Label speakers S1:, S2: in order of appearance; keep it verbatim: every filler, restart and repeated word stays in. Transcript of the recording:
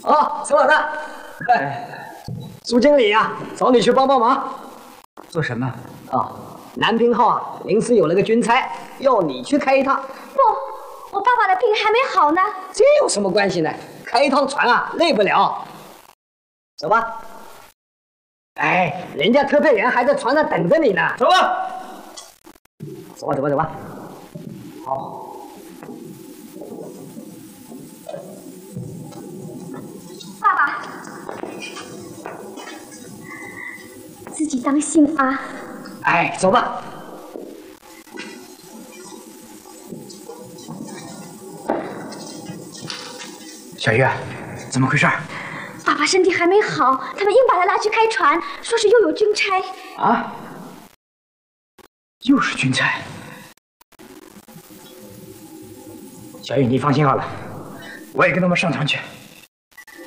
S1: 啊，陈老大，哎，苏经理呀，找你去帮帮忙。
S2: 做什么？
S1: 啊，南平号啊，临时有了个军差，要你去开一趟。
S3: 不，我爸爸的病还没好呢。
S1: 这有什么关系呢？开一趟船啊，累不了。走吧。哎，人家特派员还在船上等着你呢。
S2: 走吧。
S1: 走吧，走吧，走吧。好。
S3: 爸爸，自己当心啊。
S1: 哎，走吧。
S2: 小月，怎么回事？
S3: 爸爸身体还没好，他们硬把他拉去开船，说是又有军差。
S2: 啊？又是军差？小月，你放心好了，我也跟他们上船去。